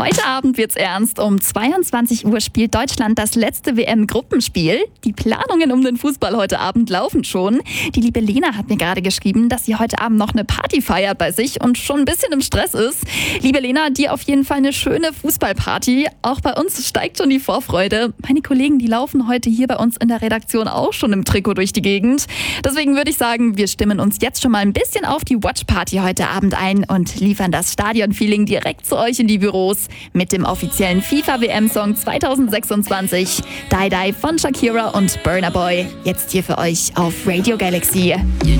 Heute Abend wird's ernst. Um 22 Uhr spielt Deutschland das letzte WM-Gruppenspiel. Die Planungen um den Fußball heute Abend laufen schon. Die liebe Lena hat mir gerade geschrieben, dass sie heute Abend noch eine Party feiert bei sich und schon ein bisschen im Stress ist. Liebe Lena, dir auf jeden Fall eine schöne Fußballparty. Auch bei uns steigt schon die Vorfreude. Meine Kollegen, die laufen heute hier bei uns in der Redaktion auch schon im Trikot durch die Gegend. Deswegen würde ich sagen, wir stimmen uns jetzt schon mal ein bisschen auf die Watch-Party heute Abend ein und liefern das Stadion-Feeling direkt zu euch in die Büros mit dem offiziellen FIFA-WM-Song 2026 Die Die von Shakira und Burna Boy. Jetzt hier für euch auf Radio Galaxy.